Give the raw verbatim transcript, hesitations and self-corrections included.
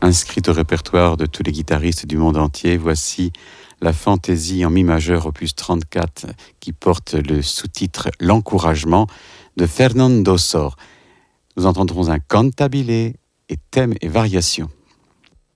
inscrite au répertoire de tous les guitaristes du monde entier. Voici la fantaisie en mi majeur opus trente-quatre qui porte le sous-titre L'encouragement de Fernando Sor. Nous entendrons un cantabile et thème et variation.